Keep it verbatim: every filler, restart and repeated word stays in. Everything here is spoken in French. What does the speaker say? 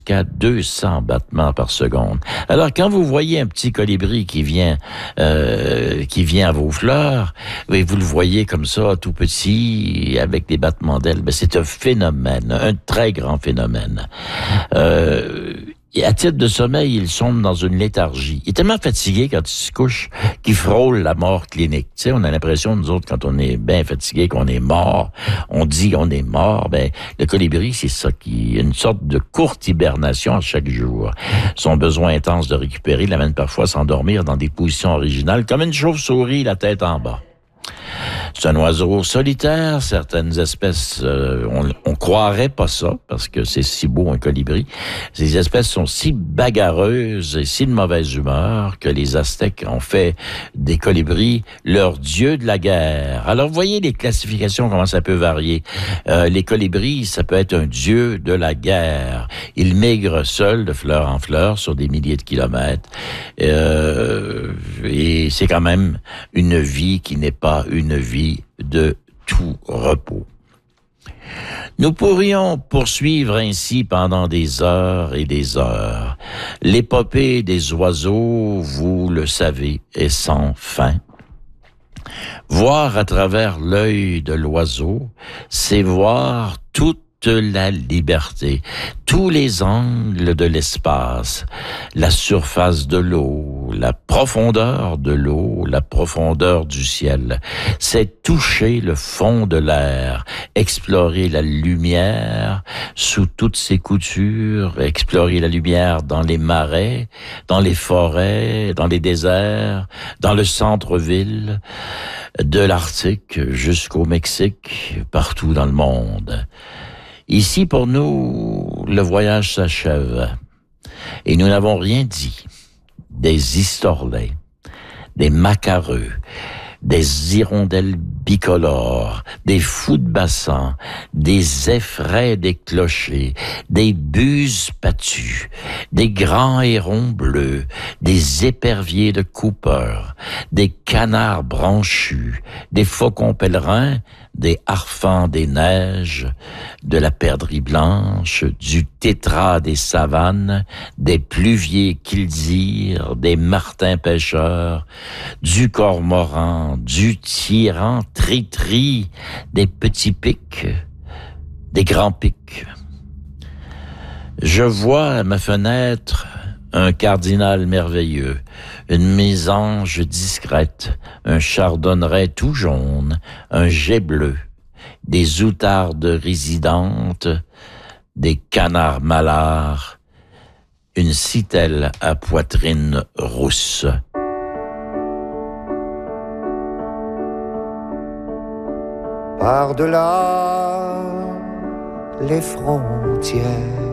Qu'à deux cents battements par seconde. Alors, quand vous voyez un petit colibri qui vient, euh, qui vient à vos fleurs, et vous le voyez comme ça, tout petit, avec des battements d'ailes, ben c'est un phénomène, un très grand phénomène. Euh, et à titre de sommeil, il sombre dans une léthargie. Il est tellement fatigué quand il se couche qu'il frôle la mort clinique. Tu sais, on a l'impression, nous autres, quand on est bien fatigué, qu'on est mort, on dit qu'on est mort. Ben, le colibri, c'est ça qui une sorte de courte hibernation à chaque jour. Son besoin intense de récupérer l'amène parfois à s'endormir dans des positions originales, comme une chauve-souris, la tête en bas. C'est un oiseau solitaire. Certaines espèces, euh, on, on croirait pas ça, parce que c'est si beau un colibri. Ces espèces sont si bagarreuses et si de mauvaise humeur que les Aztèques ont fait des colibris leur dieu de la guerre. Alors, vous voyez les classifications, comment ça peut varier. Euh, les colibris, ça peut être un dieu de la guerre. Ils migrent seuls de fleur en fleur sur des milliers de kilomètres. Euh, et c'est quand même une vie qui n'est pas une vie de tout repos. Nous pourrions poursuivre ainsi pendant des heures et des heures. L'épopée des oiseaux, vous le savez, est sans fin. Voir à travers l'œil de l'oiseau, c'est voir toute la liberté, tous les angles de l'espace, la surface de l'eau, la profondeur de l'eau, la profondeur du ciel. C'est toucher le fond de l'air, explorer la lumière sous toutes ses coutures, explorer la lumière dans les marais, dans les forêts, dans les déserts, dans le centre-ville, de l'Arctique jusqu'au Mexique, partout dans le monde. Ici, pour nous, le voyage s'achève. Et nous n'avons rien dit des historlets, des macareux, des hirondelles bicolores, des fous de bassin, des effraies des clochers, des buses battues, des grands hérons bleus, des éperviers de Cooper, des canards branchus, des faucons pèlerins, des harfans des neiges, de la perdrix blanche, du tétras des savanes, des pluviers kildzires, des martins pêcheurs, du cormoran, du tyran tri-tri, des petits pics, des grands pics. Je vois à ma fenêtre un cardinal merveilleux, une mésange discrète, un chardonneret tout jaune, un jet bleu, des outardes résidentes, des canards malards, une citelle à poitrine rousse. Par-delà les frontières,